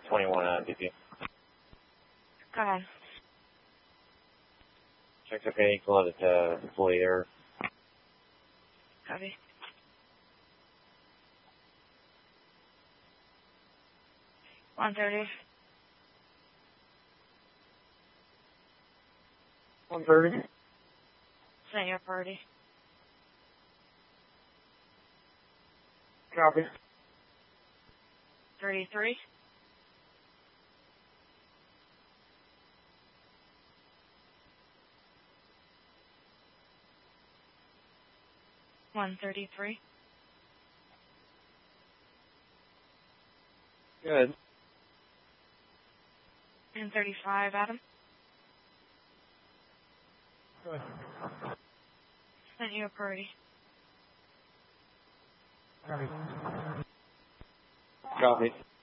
21 on DP. Go ahead. Check's okay, equal it to fully there. Copy. $130. 130. Sent your priority. Copy. 33. $133. Good. And 35, Adam. Good. Sent you a priority. Copy.